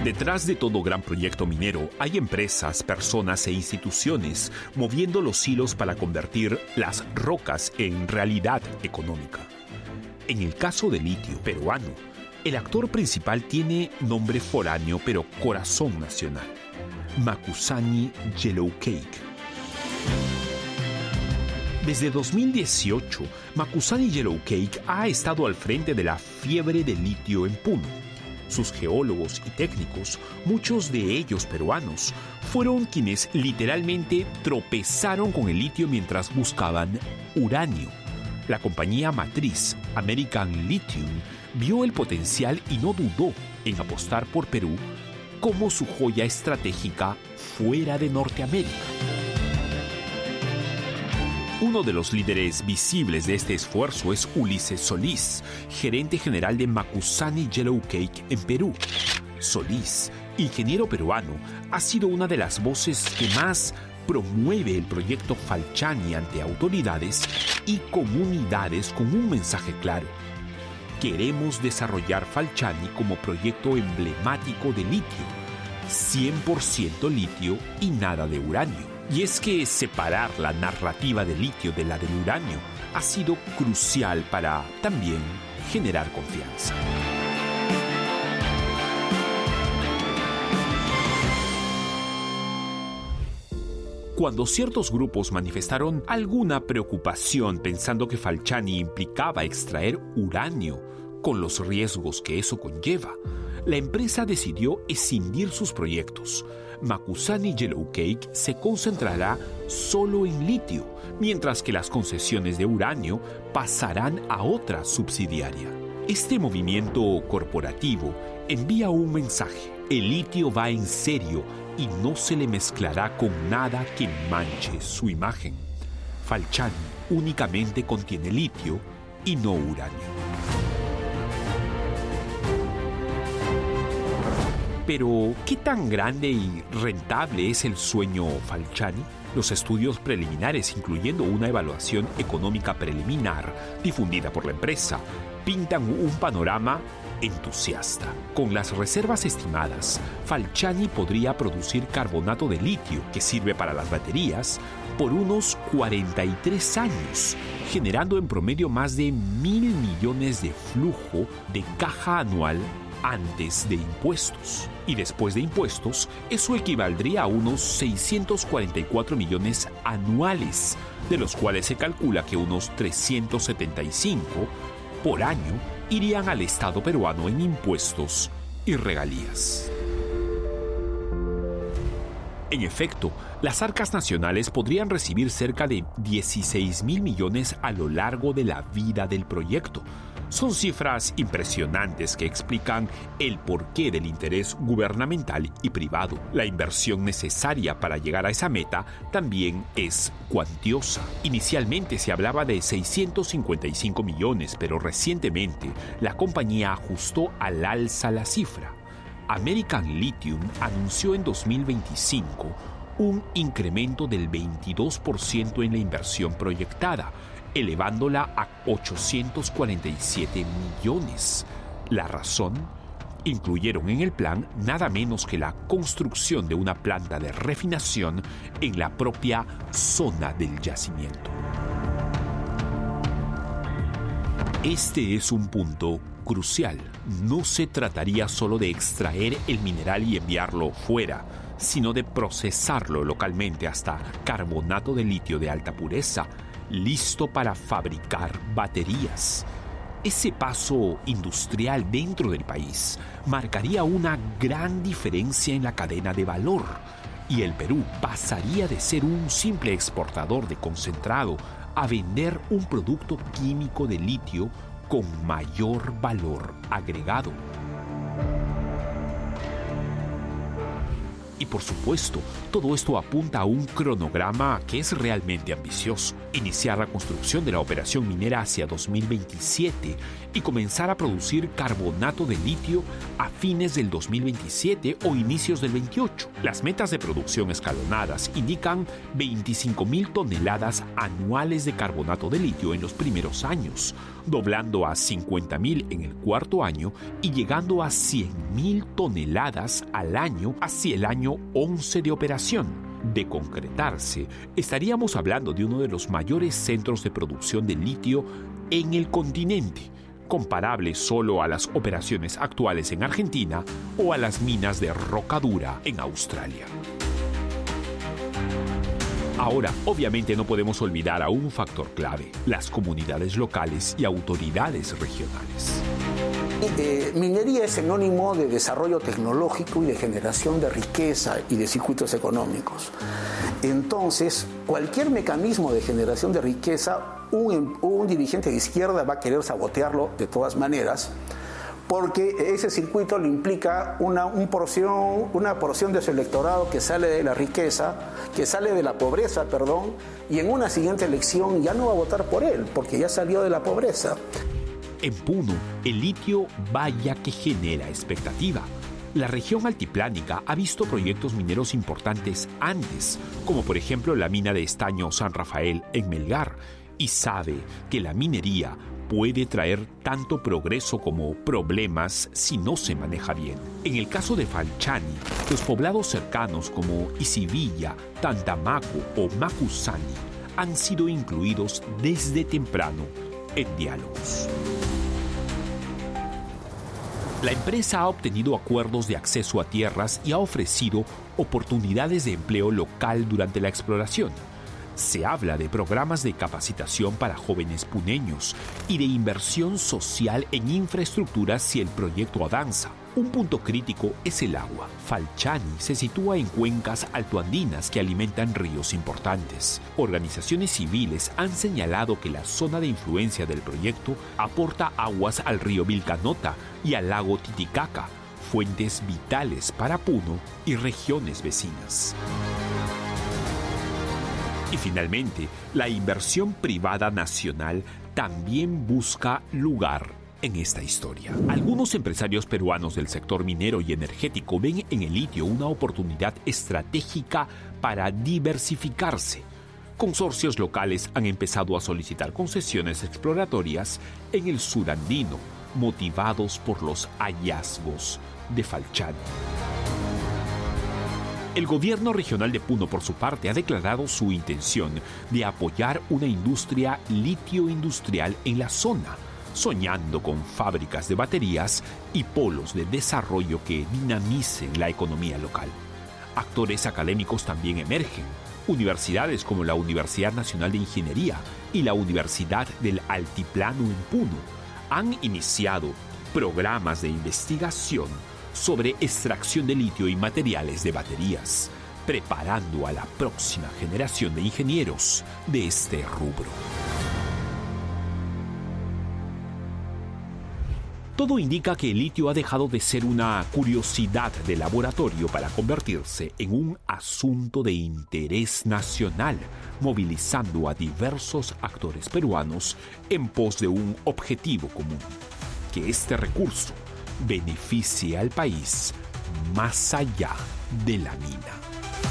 Detrás de todo gran proyecto minero hay empresas, personas e instituciones moviendo los hilos para convertir las rocas en realidad económica. En el caso del litio peruano, el actor principal tiene nombre foráneo pero corazón nacional: Macusani Yellowcake. Desde 2018, Macusani Yellowcake ha estado al frente de la fiebre del litio en Puno. Sus geólogos y técnicos, muchos de ellos peruanos, fueron quienes literalmente tropezaron con el litio mientras buscaban uranio. La compañía matriz, American Lithium, vio el potencial y no dudó en apostar por Perú como su joya estratégica fuera de Norteamérica. Uno de los líderes visibles de este esfuerzo es Ulises Solís, gerente general de Macusani Yellowcake en Perú. Solís, ingeniero peruano, ha sido una de las voces que más promueve el proyecto Falciani ante autoridades y comunidades con un mensaje claro: queremos desarrollar Falciani como proyecto emblemático de litio, 100% litio y nada de uranio. Y es que separar la narrativa del litio de la del uranio ha sido crucial para también generar confianza. Cuando ciertos grupos manifestaron alguna preocupación pensando que Falciani implicaba extraer uranio con los riesgos que eso conlleva, la empresa decidió escindir sus proyectos. Macusani Yellowcake se concentrará solo en litio, mientras que las concesiones de uranio pasarán a otra subsidiaria. Este movimiento corporativo envía un mensaje: el litio va en serio y no se le mezclará con nada que manche su imagen. Falciani únicamente contiene litio y no uranio. Pero, ¿qué tan grande y rentable es el sueño Falciani? Los estudios preliminares, incluyendo una evaluación económica preliminar difundida por la empresa, pintan un panorama entusiasta. Con las reservas estimadas, Falciani podría producir carbonato de litio, que sirve para las baterías, por unos 43 años, generando en promedio más de 1.000 millones de flujo de caja anual antes de impuestos. Y después de impuestos, eso equivaldría a unos 644 millones anuales, de los cuales se calcula que unos 375 por año irían al Estado peruano en impuestos y regalías. En efecto, las arcas nacionales podrían recibir cerca de 16.000 millones a lo largo de la vida del proyecto. Son cifras impresionantes que explican el porqué del interés gubernamental y privado. La inversión necesaria para llegar a esa meta también es cuantiosa. Inicialmente se hablaba de 655 millones, pero recientemente la compañía ajustó al alza la cifra. American Lithium anunció en 2025 un incremento del 22% en la inversión proyectada, elevándola a 847 millones. La razón: incluyeron en el plan nada menos que la construcción de una planta de refinación en la propia zona del yacimiento. Este es un punto crucial. No se trataría solo de extraer el mineral y enviarlo fuera, sino de procesarlo localmente hasta carbonato de litio de alta pureza, listo para fabricar baterías. Ese paso industrial dentro del país marcaría una gran diferencia en la cadena de valor, y el Perú pasaría de ser un simple exportador de concentrado a vender un producto químico de litio con mayor valor agregado. Y por supuesto, todo esto apunta a un cronograma que es realmente ambicioso. Iniciar la construcción de la operación minera hacia 2027 y comenzar a producir carbonato de litio a fines del 2027 o inicios del 28. Las metas de producción escalonadas indican 25.000 toneladas anuales de carbonato de litio en los primeros años, doblando a 50.000 en el cuarto año y llegando a 100.000 toneladas al año hacia el año 11 de operación. De concretarse, estaríamos hablando de uno de los mayores centros de producción de litio en el continente, comparable solo a las operaciones actuales en Argentina o a las minas de Rocadura en Australia. Ahora, obviamente no podemos olvidar a un factor clave: las comunidades locales y autoridades regionales. Minería es sinónimo de desarrollo tecnológico y de generación de riqueza y de circuitos económicos. Entonces, cualquier mecanismo de generación de riqueza, un dirigente de izquierda va a querer sabotearlo de todas maneras, porque ese circuito le implica una porción de su electorado que sale de la riqueza, que sale de la pobreza, y en una siguiente elección ya no va a votar por él, porque ya salió de la pobreza. En Puno, el litio vaya que genera expectativa. La región altiplánica ha visto proyectos mineros importantes antes, como por ejemplo la mina de estaño San Rafael en Melgar, y sabe que la minería puede traer tanto progreso como problemas si no se maneja bien. En el caso de Falciani, los poblados cercanos como Isivilla, Tantamaco o Macusani han sido incluidos desde temprano en diálogos. La empresa ha obtenido acuerdos de acceso a tierras y ha ofrecido oportunidades de empleo local durante la exploración. Se habla de programas de capacitación para jóvenes puneños y de inversión social en infraestructura si el proyecto avanza. Un punto crítico es el agua. Falciani se sitúa en cuencas altoandinas que alimentan ríos importantes. Organizaciones civiles han señalado que la zona de influencia del proyecto aporta aguas al río Vilcanota y al lago Titicaca, fuentes vitales para Puno y regiones vecinas. Y finalmente, la inversión privada nacional también busca lugar en esta historia. Algunos empresarios peruanos del sector minero y energético ven en el litio una oportunidad estratégica para diversificarse. Consorcios locales han empezado a solicitar concesiones exploratorias en el sur andino, motivados por los hallazgos de Falciani. El gobierno regional de Puno, por su parte, ha declarado su intención de apoyar una industria litio-industrial en la zona, soñando con fábricas de baterías y polos de desarrollo que dinamicen la economía local. Actores académicos también emergen. Universidades como la Universidad Nacional de Ingeniería y la Universidad del Altiplano en Puno han iniciado programas de investigación sobre extracción de litio y materiales de baterías, preparando a la próxima generación de ingenieros de este rubro. Todo indica que el litio ha dejado de ser una curiosidad de laboratorio para convertirse en un asunto de interés nacional, movilizando a diversos actores peruanos en pos de un objetivo común: que este recurso beneficie al país más allá de la mina.